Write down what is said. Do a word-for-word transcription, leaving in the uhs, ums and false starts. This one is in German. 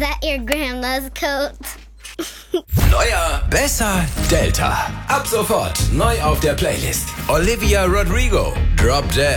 that your grandma's coat? Neuer, besser, Delta. Ab sofort neu auf der Playlist. Olivia Rodrigo, Drop Dead.